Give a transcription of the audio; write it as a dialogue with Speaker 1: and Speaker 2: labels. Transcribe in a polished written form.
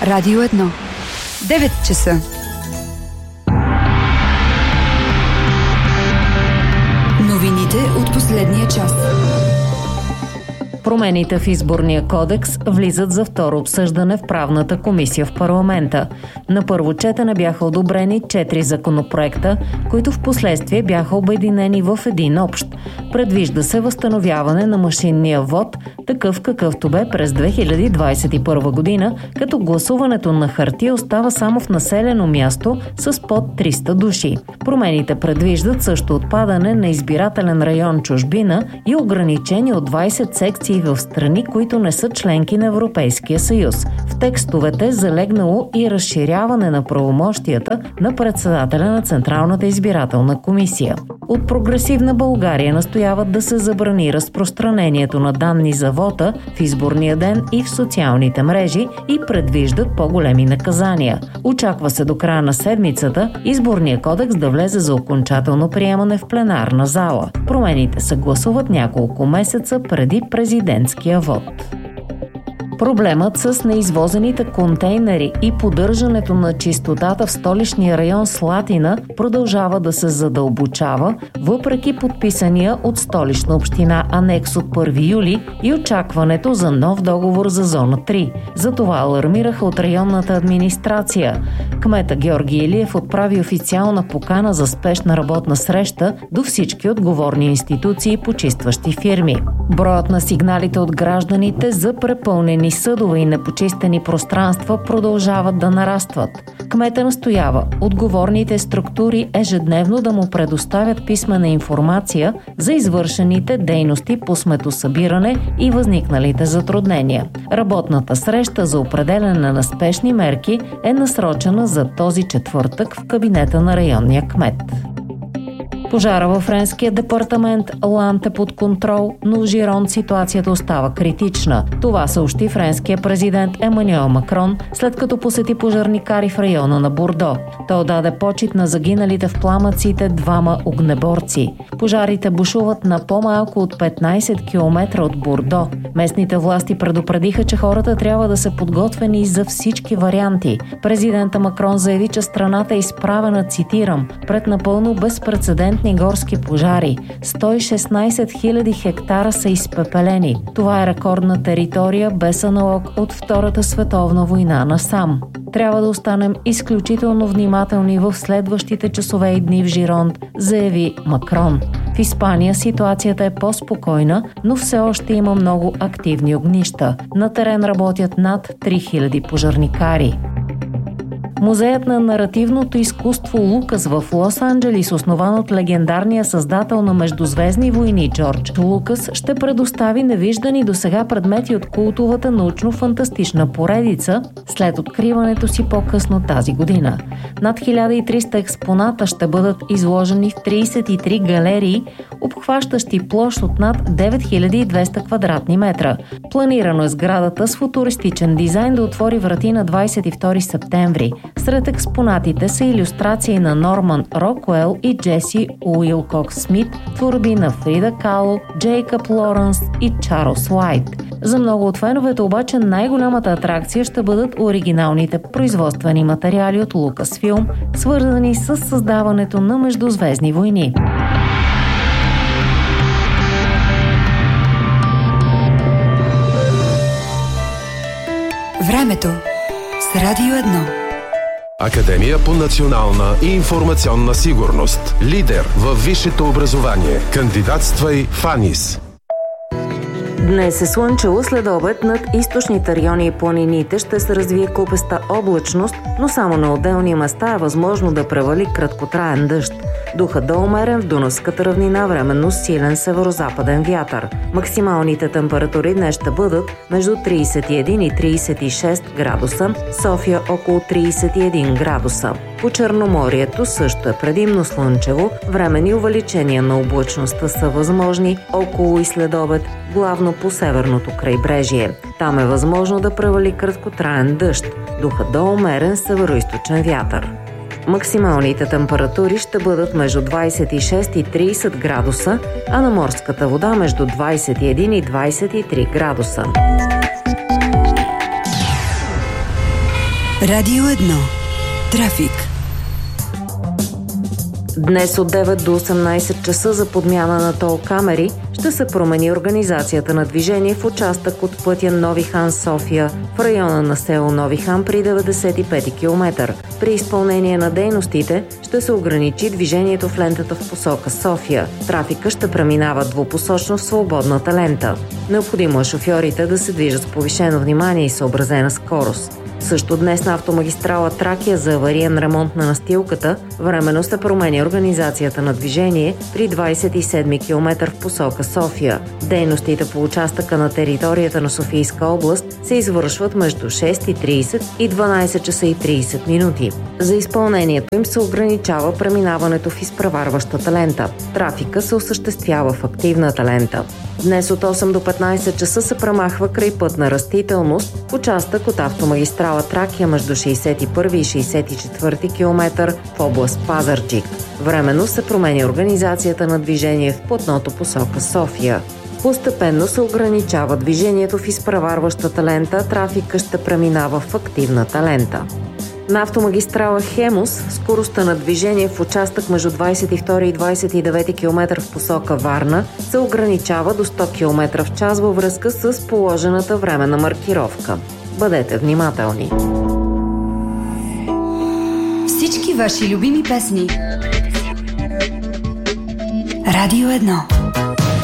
Speaker 1: Радио 1. 9 часа. Новините от последния час.
Speaker 2: Промените в изборния кодекс влизат за второ обсъждане в правната комисия в парламента. На първо четене бяха одобрени 4 законопроекта, които в последствие бяха обединени в един общ. Предвижда се възстановяване на машинния вод, такъв какъвто бе през 2021 година, като гласуването на хартия остава само в населено място с под 300 души. Промените предвиждат също отпадане на избирателен район чужбина и ограничение от 20 секции в страни, които не са членки на Европейския съюз. В текстовете залегнало и разширяване на правомощията на председателя на Централната избирателна комисия. От Прогресивна България настояват да се забрани разпространението на данни за вота в изборния ден и в социалните мрежи и предвиждат по-големи наказания. Очаква се до края на седмицата изборния кодекс да влезе за окончателно приемане в пленарна зала. Промените се гласуват няколко месеца преди президентския вод. Проблемът с неизвозените контейнери и поддържането на чистотата в столичния район Слатина продължава да се задълбочава, въпреки подписания от Столична община анекс от 1 юли и очакването за нов договор за зона 3. За това алармираха от районната администрация. Кмета Георги Илиев отправи официална покана за спешна работна среща до всички отговорни институции и почистващи фирми. Броят на сигналите от гражданите за препълнени съдове и непочистени пространства продължават да нарастват. Кмета настоява отговорните структури ежедневно да му предоставят писмена информация за извършените дейности по сметосъбиране и възникналите затруднения. Работната среща за определяне на спешни мерки е насрочена за този четвъртък в кабинета на районния кмет. Пожара във френския департамент Лант е под контрол, но в Жирон ситуацията остава критична. Това съобщи френския президент Емануел Макрон, след като посети пожарникари в района на Бордо. Той отдаде почит на загиналите в пламъците 2 огнеборци. Пожарите бушуват на по-малко от 15 км от Бордо. Местните власти предупредиха, че хората трябва да са подготвени за всички варианти. Президента Макрон заяви, че страната е изправена, цитирам, пред напълно безпрецедентни горски пожари. 116 000 хектара са изпепелени. Това е рекордна територия без аналог от Втората световна война насам. Трябва да останем изключително внимателни в следващите часове и дни в Жиронт, заяви Макрон. В Испания ситуацията е по-спокойна, но все още има много активни огнища. На терен работят над 3000 пожарникари. Музеят на наративното изкуство Лукас в Лос-Анджелис, основан от легендарния създател на Междузвездни войни Джордж Лукас, ще предостави невиждани досега предмети от култовата научно-фантастична поредица след откриването си по-късно тази година. Над 1300 експоната ще бъдат изложени в 33 галерии, обхващащи площ от над 9200 квадратни метра. Планирано е сградата с футуристичен дизайн да отвори врати на 22 септември. Сред експонатите са илюстрации на Норман Рокуел и Джеси Уилкокс Смит, творби на Фрида Кало, Джейкъб Лоренс и Чарлз Уайт. За много от феновете обаче най-голямата атракция ще бъдат оригиналните производствени материали от Лукасфилм, свързани с създаването на Междузвездни войни.
Speaker 1: Времето с Радио 1.
Speaker 3: Академия по национална и информационна сигурност. Лидер във висшето образование. Кандидатствай в АНИС.
Speaker 2: Днес е слънчево, след обед над източните райони и планините ще се развие купеста облачност, но само на отделни места е възможно да превали краткотраен дъжд. Духът да умерен в Дунавската равнина, временно силен северозападен вятър. Максималните температури днес ще бъдат между 31 и 36 градуса, София около 31 градуса. По Черноморието също е предимно слънчево, временни увеличения на облачността са възможни около и след обед, главно по северното крайбрежие. Там е възможно да превали краткотраен дъжд, духът до умерен североизточен вятър. Максималните температури ще бъдат между 26 и 30 градуса, а на морската вода между 21 и 23 градуса.
Speaker 1: Радио 1. Трафик.
Speaker 2: Днес от 9 до 18 часа за подмяна на тол камери ще се промени организацията на движение в участък от пътя Нови хан София в района на село Нови хан при 95 км. При изпълнение на дейностите ще се ограничи движението в лентата в посока София. Трафика ще преминава двупосочно в свободната лента. Необходимо е шофьорите да се движат с повишено внимание и съобразена скорост. Също днес на автомагистрала Тракия за авариен ремонт на настилката временно се променя организацията на движение при 27 км в посока София. Дейностите по участъка на територията на Софийска област се извършват между 6:30 и 12 часа и 30 минути. За изпълнението им се ограничава преминаването в изпреварващата лента. Трафика се осъществява в активната лента. Днес от 8 до 15 часа се премахва крайпътна растителност в участък от автомагистрала Тракия между 61 и 64 км в област Пазарджик. Временно се променя организацията на движение в платното посока София. Постепенно се ограничава движението в изпреварващата лента, трафика ще преминава в активната лента. На автомагистрала Хемус скоростта на движение в участък между 22 и 29 км в посока Варна се ограничава до 100 км в час във връзка с положената временна маркировка. Бъдете внимателни!
Speaker 1: Всички ваши любими песни. Радио 1.